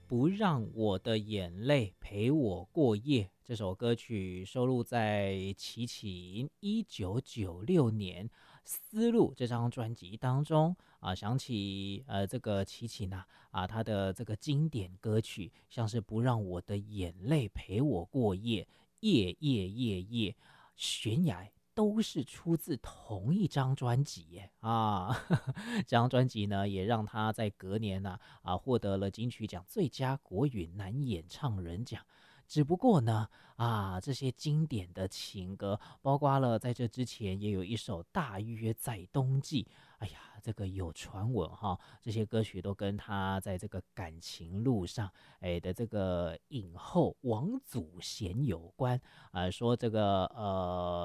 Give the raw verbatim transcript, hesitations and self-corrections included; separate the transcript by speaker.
Speaker 1: 不让我的眼泪陪我过夜。这首歌曲收录在齐秦一九九六年丝路这张专辑当中啊。想起呃这个齐秦啊啊他的这个经典歌曲，像是不让我的眼泪陪我过夜、夜夜夜夜、悬崖，都是出自同一张专辑耶啊！这张专辑呢，也让他在隔年呢啊获得了金曲奖最佳国语男演唱人奖。只不过呢，啊，这些经典的情歌，包括了在这之前也有一首《大约在冬季》。哎呀，这个有传闻哈，这些歌曲都跟他在这个感情路上，哎的这个影后王祖贤有关啊、说这个呃。